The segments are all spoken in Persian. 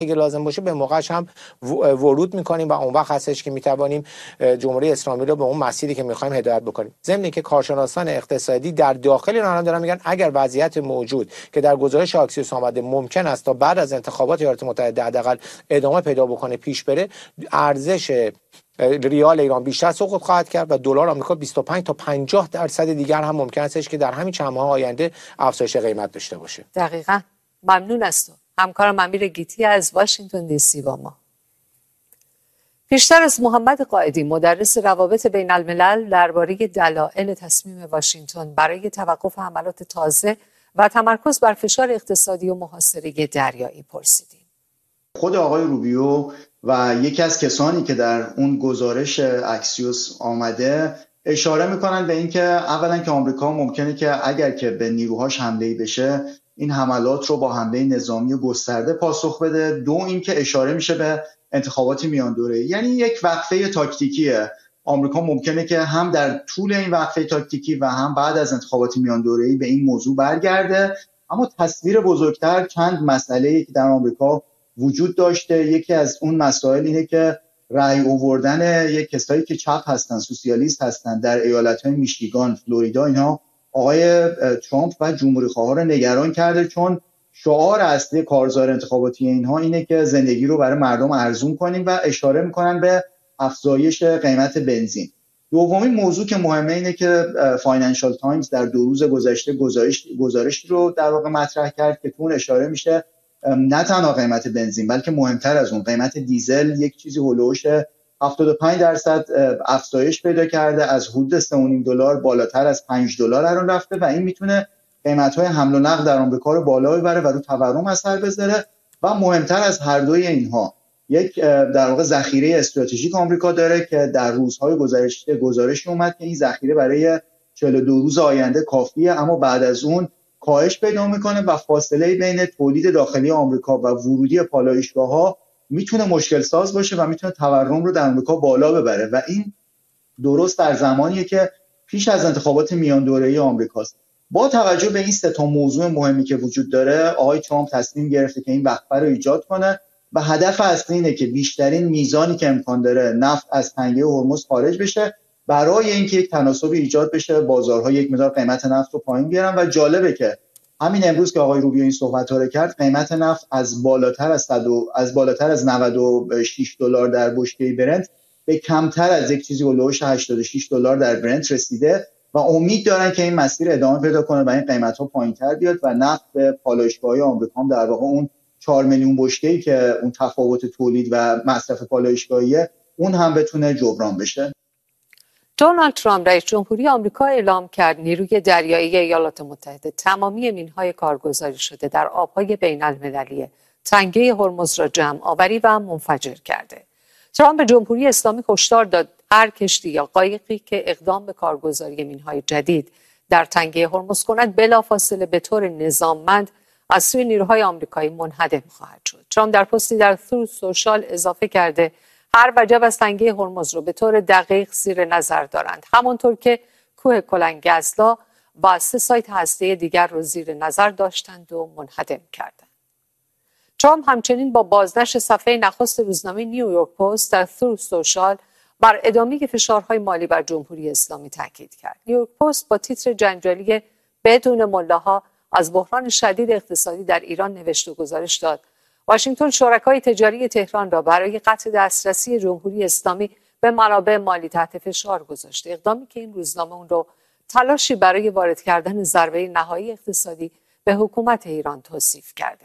اگه لازم باشه به موقعش هم ورود میکنیم و اون وقت هستش که میتوانیم جمهوری اسلامی رو به اون مسیری که میخوایم هدایت بکنیم. ضمن که کارشناسان اقتصادی در داخل ایران دارن میگن اگر وضعیت موجود که در گزارش آکسیوس آمده ممکن است تا بعد از انتخابات ایالات متحده حداقل ادامه پیدا بکنه پیش بره، ارزش ریال ایران بیشتر سقوط خواهد کرد و دلار آمریکا 25 تا 50% دیگر هم ممکن است که در همین چند ماه آینده افزایش قیمت داشته باشه. دقیقاً. ممنون از تو. همکارم امیر گیتی از واشنگتن دی سی با ما. پیشتر از محمد قائدی مدرس روابط بین الملل درباره دلایل تصمیم واشنگتن برای توقف حملات تازه و تمرکز بر فشار اقتصادی و محاصره دریایی پرسیدیم. خود آقای روبیو و یکی از کسانی که در اون گزارش اکسیوس آمده اشاره میکنن به اینکه اولا که آمریکا ممکنه که اگر که به نیروهاش حمله بشه این حملات رو با حمله نظامی گسترده پاسخ بده. دو اینکه اشاره میشه به انتخابات میان دوره، یعنی یک وقفه تاکتیکیه. آمریکا ممکنه که هم در طول این وقفه تاکتیکی و هم بعد از انتخابات میان دوره‌ای به این موضوع برگرده. اما تصویر بزرگتر چند مسئله‌ای که در آمریکا وجود داشته، یکی از اون مسائل اینه که رأی آوردن یک کسایی که چپ هستن، سوسیالیست هستن در ایالت‌های میشیگان، فلوریدا، اینها آقای ترامپ و جمهوری‌خواها رو نگران کرده، چون شعار اصلی کارزار انتخاباتی اینها اینه که زندگی رو برای مردم ارزون کنیم و اشاره میکنن به افزایش قیمت بنزین. دومین موضوع که مهمه اینه که فاینانشال تایمز در 2 روز گذشته گزارشی رو در واقع مطرح کرد که اون اشاره میشه نه تنها قیمت بنزین بلکه مهمتر از اون قیمت دیزل یک چیزی هولوش 75% افزایش پیدا کرده، از حدود $3.5 بالاتر از $5 الان رفته و این میتونه قیمت‌های حمل و نقل در آمریکا رو بالا ببره و رو تورم اثر بذاره. و مهمتر از هر دوی اینها یک در واقع ذخیره استراتژیک آمریکا داره که در روزهای گذشته گزارش اومد که این ذخیره برای 42 روز آینده کافیه، اما بعد از اون کاهش پیدا میکنه و فاصله بین تولید داخلی آمریکا و ورودی پالایشگاه‌ها میتونه مشکل ساز باشه و میتونه تورم رو در آمریکا بالا ببره و این درست در زمانیه که پیش از انتخابات میان دوره‌ای آمریکاست. با توجه به این 3 موضوع مهمی که وجود داره، آقای ترامپ تصمیم گرفته که این وقفه رو ایجاد کنه و هدف اصلی اینه که بیشترین میزانی که امکان داره نفت از تنگه هرمز خارج بشه برای اینکه یک تناسبی ایجاد بشه، بازارها یک مقدار قیمت نفت رو پایین بیارن. و جالبه که همین امروز که آقای روبیو این صحبت‌ها رو کرد، قیمت نفت از بالاتر از $96 در بشکه برنت به کمتر از یک چیزی هولوش $86 در برنت رسیده و امید دارن که این مسیر ادامه پیدا کنه و این قیمت‌ها پایین‌تر بیاد و نفت به پالایشگاه‌های آمریکا هم در واقع اون 4 میلیون بشکه‌ای که اون تفاوت تولید و مصرف پالایشگاهیه اون هم بتونه جبران بشه. دونالد ترامپ رئیس جمهوری آمریکا اعلام کرد نیروی دریایی ایالات متحده تمامی مین‌های کارگزاری شده در آب‌های بین‌المللی تنگه هرمز را جمع آوری و منفجر کرده. ترامپ به جمهوری اسلامی هشدار داد هر کشتی یا قایقی که اقدام به کارگزاری مین‌های جدید در تنگه هرمز کند بلافاصله به طور نظاممند از سوی نیروهای آمریکایی منهدم خواهد شد. ترامپ در پستی در تروث سوشال اضافه کرده هر وجب از تنگه هرمز رو به طور دقیق زیر نظر دارند، همانطور که کوه کلنگ گزلا و 3 سایت هسته‌ای دیگر رو زیر نظر داشتند و منهدم کردند. ترامپ همچنین با بازنشر صفحه نخست روزنامه نیویورک پست در تروث سوشال بر ادامه فشارهای مالی بر جمهوری اسلامی تاکید کرد. نیویورک پست با تیتر جنجالی بدون ملاها از بحران شدید اقتصادی در ایران نوشت و گزارش داد واشنگتن شرکای تجاری تهران را برای قطع دسترسی جمهوری اسلامی به منابع مالی تحت فشار گذاشته، اقدامی که این روزنامه اون رو تلاشی برای وارد کردن ضربه نهایی اقتصادی به حکومت ایران توصیف کرده.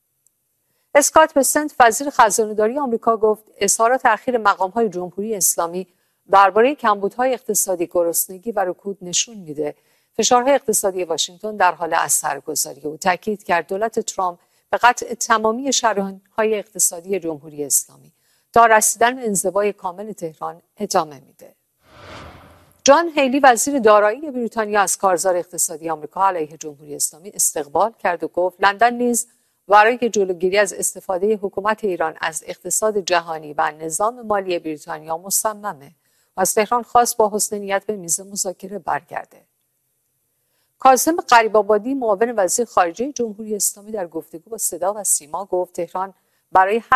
اسکات بسنت وزیر خزانه‌داری آمریکا گفت اظهارات اخیر مقام‌های جمهوری اسلامی درباره کمبودهای اقتصادی، گرسنگی و رکود نشون میده فشارهای اقتصادی واشنگتن در حال اثرگذاری او تاکید کرد دولت ترامپ به قطع تمامی شریان‌های اقتصادی جمهوری اسلامی تا رسیدن انزوای کامل تهران ادامه میده. جان هیلی وزیر دارایی بریتانیا از کارزار اقتصادی آمریکا علیه جمهوری اسلامی استقبال کرد و گفت لندن نیز برای جلوگیری از استفاده حکومت ایران از اقتصاد جهانی و نظام مالی بریتانیا مصممه و از تهران خواست با حسن نیت به میز مذاکره برگرده. کاظم غریب‌آبادی معاون وزیر خارجه جمهوری اسلامی در گفتگو با صدا و سیما گفت تهران برای